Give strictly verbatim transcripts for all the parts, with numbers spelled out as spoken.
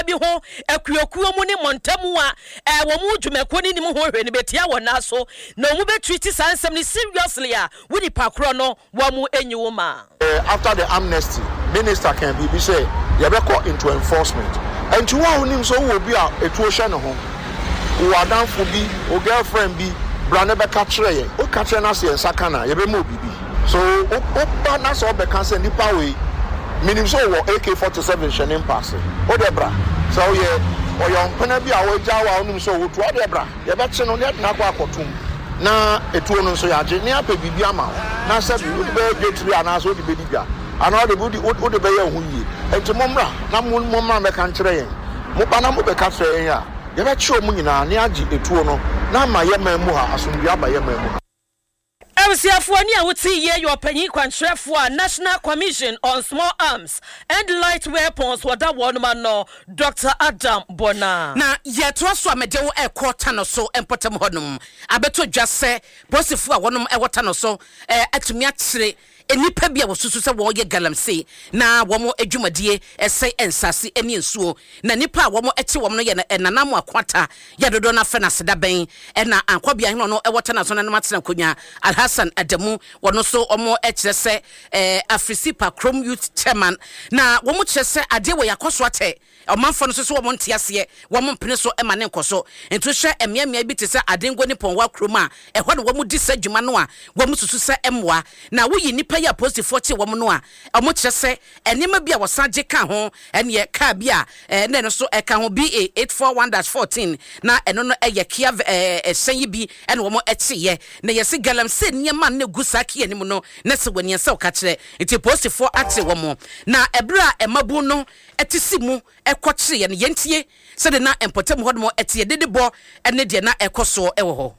bi ho akuakuo mu ne montamu a eh wo mu dwumako ni nim ho hwe ne betia wona so na wo mu betreat sansem ni seriously a woni pakro no wo mu enyi wo ma after the amnesty minister can be be say you be call into enforcement and to one nim so wo bi a etuo hwe ne ho wo adanfo bi o girlfriend bi brane be ka kire ye o ka kire na se nsaka na ye be mo bibi so o pa na so be kan se nipa we minim so wo A K forty-seven shenin pass o de bra so ye o yo mpena bi a wo ja wa onum so wo to o de bra ye be che no ne na kwa akotum na etuo no so ya je ne ape bibi ama na se bi wo be getri ana so de be dibia ana o de budi o de be ye hu yi enti momra na momra me kan kire yen mo pa na mo be ka kire yen a ye be che o mu nyina ne agi etuo no na ma ye man mu ha asomdua ba ye man mu Emsiafo ni a wuti ye your panyin kwantrefo a National Commission on Small Arms and Light Weapons wada wonuma no Doctor Adam Bona na ye to so amede wo e kwota no so empotem honum abeto dwase posifo a wonum e wota no so eh atumi akire enipa bia wo susu se wo ye galamsey na wo mo adwumadie ese ensase eni ensuo na nipa wo mo eche wo no ye nanam akwata ya dodo na fe na seda ben e na ankobia hino no e wota na so na matena konya Alhassan Adamu wono so omo ekire se eh Afrisipa Chrome Youth Chairman na wo mo kire se ade wo yakoso ate omanfo no so so wo mo ntiase wo mo mpene so e mane nkoso ento hwe emiamia bi te se adengo ni pon wa kroma e ho no wo mo disa dwuma no a wo mo susu se emwa na wo yi nipa ya post forty wo mo no a omo kire se enema bi a wosaje ka ho ene ka bi a ne no so e ka ho B A eight forty-one dash fourteen na eno no e ye kia e sanyi bi ene wo mo eche na yesi galamsey nyema ne gusaki anim no na se wani ensa ka kire enti post for ate wo mo na ebra emabu no etisi mu ekwokyere ye ne yentie se de na empotem ho mo etie de de bo ene de na ekoso ewo ho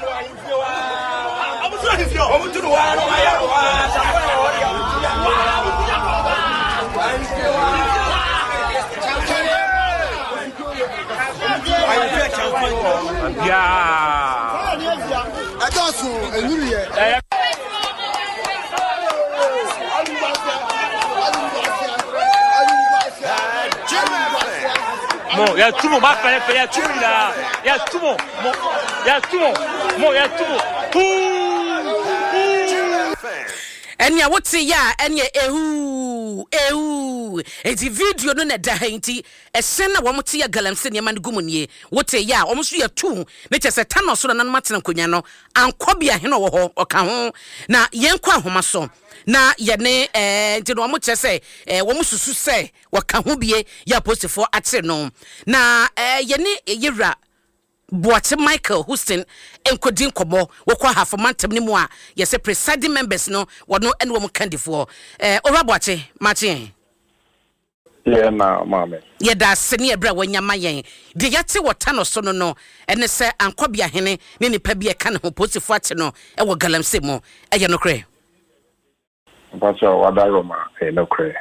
yeah adosu enuru ye Bon, il y a tout le monde, il y a tout le monde là. Il y a tout le monde. Il y a tout le monde. Bon, il y a tout le monde. Enya wote ya enye ehu ehu enti video no na da hanti esen na wo mote ya galamsey ne man gumunie wote ya wo so ya tu me chese tano so na matena konya no ankobia he no wo ho oka ho na yenkwa homa so na ye ne eh enti no mo chese eh wo mususu se waka ho bie ya postifo ate no na eh ye ne yewra Boate Michael Houston enkodin kobo wokwa half mantem ni mu a yese presiding members no wono ene wo mu candidate eh ora Boate mache yeah na mama ye da sene ebra wanyama yen de yate wota no so no no ene se ankobia hene ne nipa bi e ka ne ho posifo ate no e wo galamsey mu eye no kre bacha wadaroma e no kre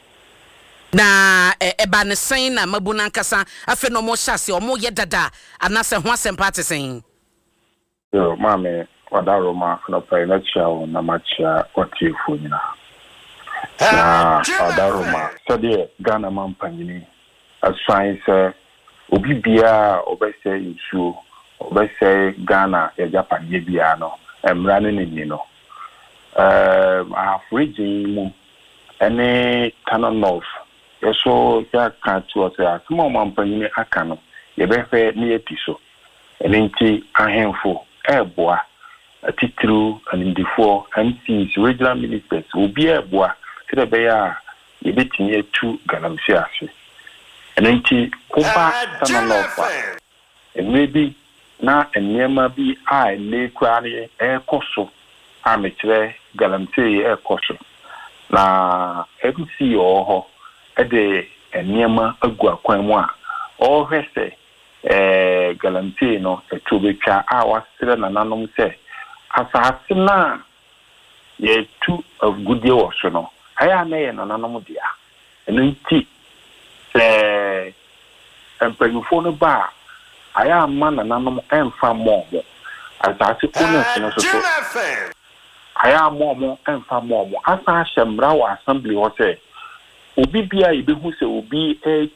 na eba ne sen na mabuna nkasa afe no mo hyase o mo ye dada anase ho asempate sen yo mame wadaroma no pay na chia na machia otifu nyina na wadaroma so de Ghana mampanyini asan se obi bia obese nsuo obese Ghana ya Japan ye bia no emra ne ni no eh afriji mu ene Kano North yeso ya kan ti o se asmo mampanyini aka no ye be fe ne episo enenti ahemfo eboa atitru anindifo M Cs regional ministers obi eboa se be ya ye betini etu galamsey ase enenti kuba Kano North maybe na enyema bi a le kware e koso amekire galamsey e koso na M C oho ede enyema agu akwan mu a o hwese eh galamsey no etobetwa a wasere na nanom se asase na ye tu of goodie wo so no aya na ye na nanom dia enunti eh empanyufo no ba aya ma na nanom emfa mo mo asase kono no so so aya mo mo emfa mo mo asa hyemra wa assembly ho se obi bia ibehu se obi e